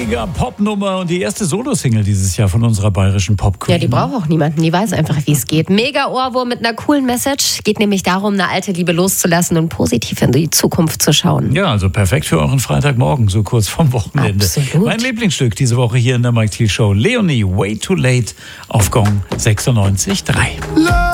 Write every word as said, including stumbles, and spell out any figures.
Mega Pop-Nummer und die erste Solo-Single dieses Jahr von unserer bayerischen Pop-Queen. Ja, die braucht auch niemanden. Die weiß einfach, wie es geht. Mega Ohrwurm mit einer coolen Message. Geht nämlich darum, eine alte Liebe loszulassen und positiv in die Zukunft zu schauen. Ja, also perfekt für euren Freitagmorgen, so kurz vorm Wochenende. Absolut. Mein Lieblingsstück diese Woche hier in der Mike Thiel Show. Leonie, Way Too Late auf Gong sechsundneunzig Komma drei.